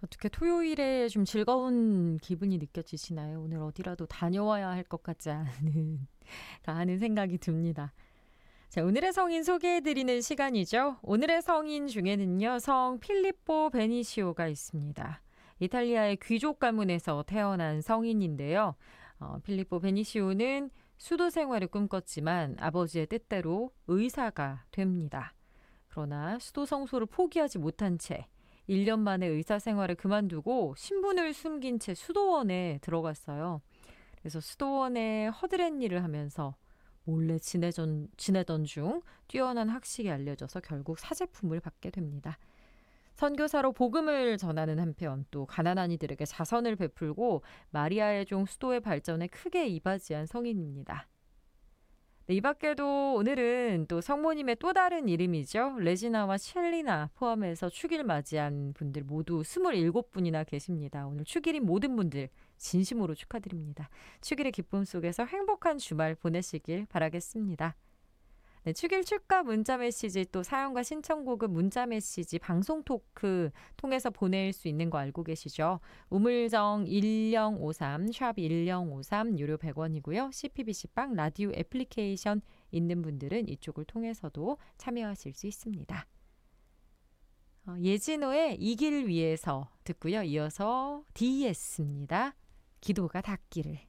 어떻게 토요일에 좀 즐거운 기분이 느껴지시나요? 오늘 어디라도 다녀와야 할 것 같지 않은 하는 생각이 듭니다. 자, 오늘의 성인 소개해드리는 시간이죠. 오늘의 성인 중에는요, 성 필리포 베니시오가 있습니다. 이탈리아의 귀족 가문에서 태어난 성인인데요. 필리포 베니시오는 수도 생활을 꿈꿨지만 아버지의 뜻대로 의사가 됩니다. 그러나 수도 성소를 포기하지 못한 채 1년 만에 의사 생활을 그만두고 신분을 숨긴 채 수도원에 들어갔어요. 그래서 수도원에 허드렛 일을 하면서 몰래 지내던 중 뛰어난 학식이 알려져서 결국 사제품을 받게 됩니다. 선교사로 복음을 전하는 한편 또 가난한 이들에게 자선을 베풀고 마리아의 종 수도의 발전에 크게 이바지한 성인입니다. 네, 이 밖에도 오늘은 또 성모님의 또 다른 이름이죠. 레지나와 첼리나 포함해서 축일 맞이한 분들 모두 27분이나 계십니다. 오늘 축일인 모든 분들 진심으로 축하드립니다. 축일의 기쁨 속에서 행복한 주말 보내시길 바라겠습니다. 네, 축일 축가 문자 메시지 또 사연과 신청곡은 문자 메시지 방송 토크 통해서 보낼 수 있는 거 알고 계시죠? 우물정 1053 샵 1053 유료 100원이고요. CPBC빵 라디오 애플리케이션 있는 분들은 이쪽을 통해서도 참여하실 수 있습니다. 예진호의 이 길 위에서 듣고요. 이어서 DS입니다. 기도가 닿기를.